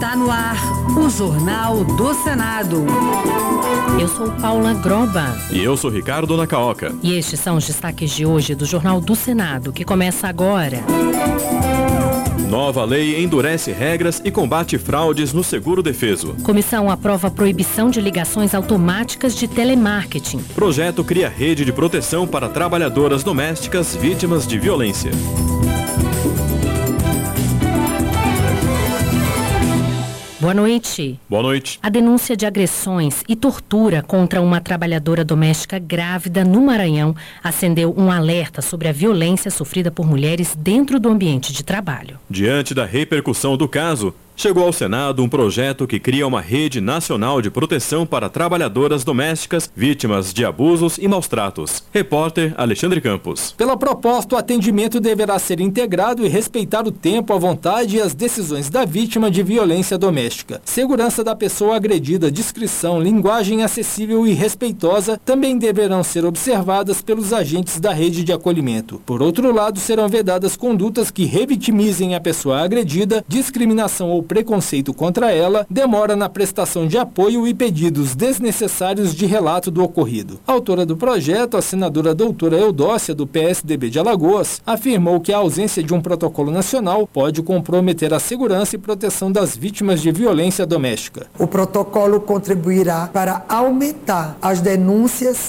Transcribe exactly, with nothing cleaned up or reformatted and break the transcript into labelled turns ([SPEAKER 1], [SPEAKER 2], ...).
[SPEAKER 1] Tá no ar o Jornal do Senado.
[SPEAKER 2] Eu sou Paula Groba.
[SPEAKER 3] E eu sou Ricardo Nacaoca.
[SPEAKER 2] E estes são os destaques de hoje do Jornal do Senado, que começa agora.
[SPEAKER 3] Nova lei endurece regras e combate fraudes no seguro-defeso.
[SPEAKER 2] Comissão aprova a proibição de ligações automáticas de telemarketing.
[SPEAKER 3] Projeto cria rede de proteção para trabalhadoras domésticas vítimas de violência.
[SPEAKER 2] Boa noite.
[SPEAKER 3] Boa noite.
[SPEAKER 2] A denúncia de agressões e tortura contra uma trabalhadora doméstica grávida no Maranhão acendeu um alerta sobre a violência sofrida por mulheres dentro do ambiente de trabalho.
[SPEAKER 3] Diante da repercussão do caso, chegou ao Senado um projeto que cria uma rede nacional de proteção para trabalhadoras domésticas vítimas de abusos e maus-tratos. Repórter Alexandre Campos.
[SPEAKER 4] Pela proposta, o atendimento deverá ser integrado e respeitar o tempo, a vontade e as decisões da vítima de violência doméstica. Segurança da pessoa agredida, discrição, linguagem acessível e respeitosa também deverão ser observadas pelos agentes da rede de acolhimento. Por outro lado, serão vedadas condutas que revitimizem a pessoa agredida, discriminação ou preconceito contra ela, demora na prestação de apoio e pedidos desnecessários de relato do ocorrido. A autora do projeto, a senadora doutora Eudócia, do P S D B de Alagoas, afirmou que a ausência de um protocolo nacional pode comprometer a segurança e proteção das vítimas de violência doméstica.
[SPEAKER 5] O protocolo contribuirá para aumentar as denúncias